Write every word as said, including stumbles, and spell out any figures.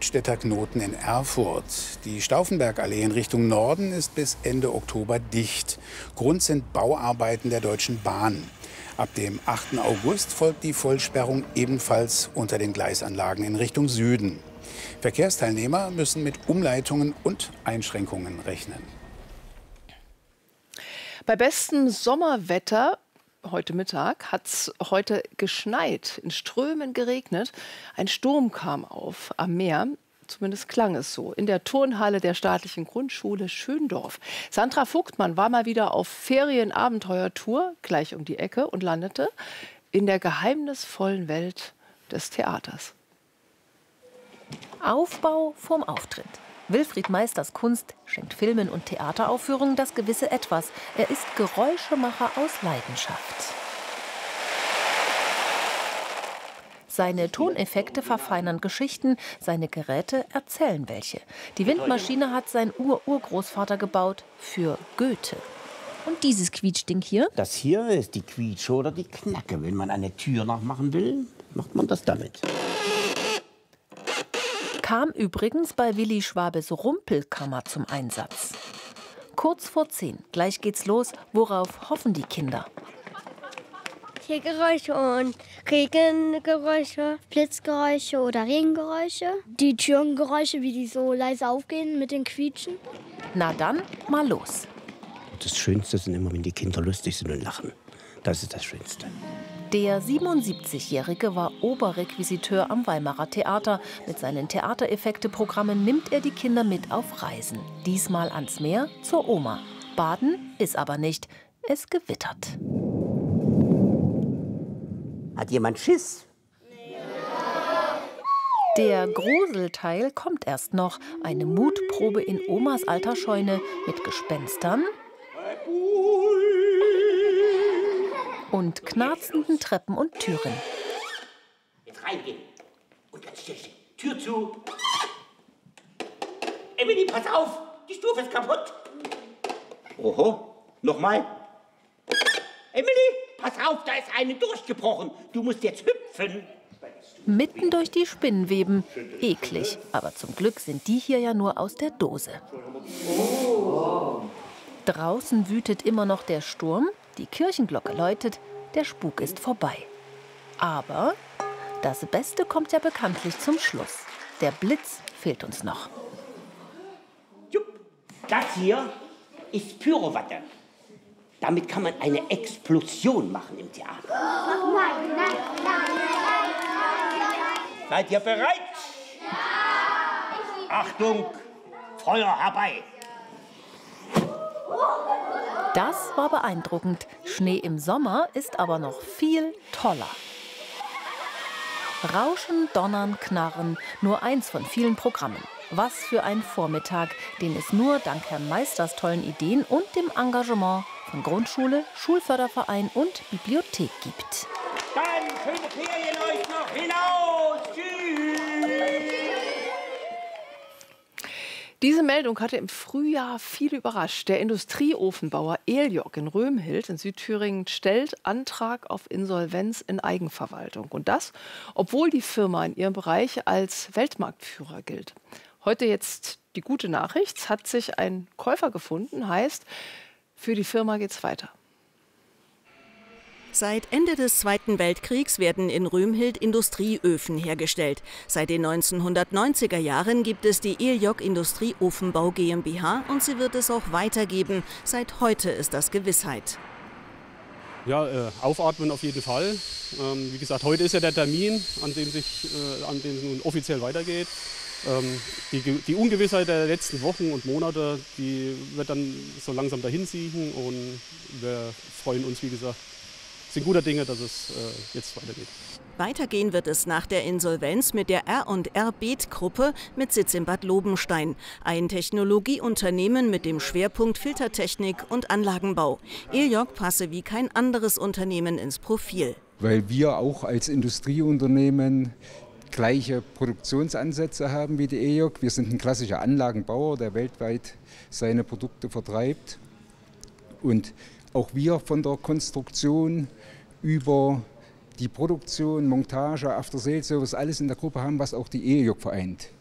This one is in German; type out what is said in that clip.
Altstädter Knoten in Erfurt. Die Stauffenbergallee in Richtung Norden ist bis Ende Oktober dicht. Grund sind Bauarbeiten der Deutschen Bahn. Ab dem achten August folgt die Vollsperrung ebenfalls unter den Gleisanlagen in Richtung Süden. Verkehrsteilnehmer müssen mit Umleitungen und Einschränkungen rechnen. Bei bestem Sommerwetter heute Mittag hat es heute geschneit, in Strömen geregnet. Ein Sturm kam auf am Meer, zumindest klang es so, in der Turnhalle der staatlichen Grundschule Schöndorf. Sandra Vogtmann war mal wieder auf Ferienabenteuertour, gleich um die Ecke, und landete in der geheimnisvollen Welt des Theaters. Aufbau vorm Auftritt. Wilfried Meisters Kunst schenkt Filmen und Theateraufführungen das gewisse Etwas. Er ist Geräuschemacher aus Leidenschaft. Seine Toneffekte verfeinern Geschichten, seine Geräte erzählen welche. Die Windmaschine hat sein Ur-Urgroßvater gebaut für Goethe. Und dieses Quietschding hier? Das hier ist die Quietsche oder die Knacke. Wenn man eine Tür nachmachen will, macht man das damit. Kam übrigens bei Willi Schwabes Rumpelkammer zum Einsatz. Kurz vor zehn, gleich geht's los. Worauf hoffen die Kinder? Tiergeräusche und Regengeräusche, Blitzgeräusche oder Regengeräusche. Die Türengeräusche, wie die so leise aufgehen mit den Quietschen. Na dann, mal los. Das Schönste sind immer, wenn die Kinder lustig sind und lachen. Das ist das Schönste. Der siebenundsiebzigjährige war Oberrequisiteur am Weimarer Theater. Mit seinen Theatereffekte-Programmen nimmt er die Kinder mit auf Reisen. Diesmal ans Meer, zur Oma. Baden ist aber nicht. Es gewittert. Hat jemand Schiss? Der Gruselteil kommt erst noch. Eine Mutprobe in Omas alter Scheune mit Gespenstern und knarzenden Treppen und Türen. Jetzt reingehen. Und ganz still stehen. Tür zu. Emily, pass auf. Die Stufe ist kaputt. Oho. Nochmal. Emily, pass auf, da ist eine durchgebrochen. Du musst jetzt hüpfen. Mitten durch die Spinnenweben. Eklig. Aber zum Glück sind die hier ja nur aus der Dose. Oh. Draußen wütet immer noch der Sturm. Die Kirchenglocke läutet, der Spuk ist vorbei. Aber das Beste kommt ja bekanntlich zum Schluss. Der Blitz fehlt uns noch. Das hier ist Pyrowatte. Damit kann man eine Explosion machen im Theater. Nein, nein, nein, nein. Seid ihr bereit? Ja! Achtung, Feuer herbei! Das war beeindruckend. Schnee im Sommer ist aber noch viel toller. Rauschen, Donnern, Knarren, nur eins von vielen Programmen. Was für ein Vormittag, den es nur dank Herrn Meisters tollen Ideen und dem Engagement von Grundschule, Schulförderverein und Bibliothek gibt. Dann schöne Ferien euch noch hinaus. Tschüss. Diese Meldung hatte im Frühjahr viele überrascht. Der Industrieofenbauer Eljok in Römhild in Südthüringen stellt Antrag auf Insolvenz in Eigenverwaltung. Und das, obwohl die Firma in ihrem Bereich als Weltmarktführer gilt. Heute jetzt die gute Nachricht, es hat sich ein Käufer gefunden, heißt, für die Firma geht's weiter. Seit Ende des Zweiten Weltkriegs werden in Römhild Industrieöfen hergestellt. Seit den neunzehnhundertneunziger Jahren gibt es die Eljok Industrieofenbau GmbH und sie wird es auch weitergeben. Seit heute ist das Gewissheit. Ja, äh, aufatmen auf jeden Fall. Ähm, wie gesagt, heute ist ja der Termin, an dem sich, äh, an dem es nun offiziell weitergeht. Ähm, die, die Ungewissheit der letzten Wochen und Monate, die wird dann so langsam dahin siechen und wir freuen uns, wie gesagt, sind guter Dinge, dass es äh, jetzt weitergeht. Weitergehen wird es nach der Insolvenz mit der R und R Beeth-Gruppe mit Sitz in Bad Lobenstein. Ein Technologieunternehmen mit dem Schwerpunkt Filtertechnik und Anlagenbau. Eljok passe wie kein anderes Unternehmen ins Profil. Weil wir auch als Industrieunternehmen gleiche Produktionsansätze haben wie die Eljok. Wir sind ein klassischer Anlagenbauer, der weltweit seine Produkte vertreibt. Und auch wir von der Konstruktion über die Produktion, Montage, After-Sales-Service, alles in der Gruppe haben, was auch die Eljok vereint.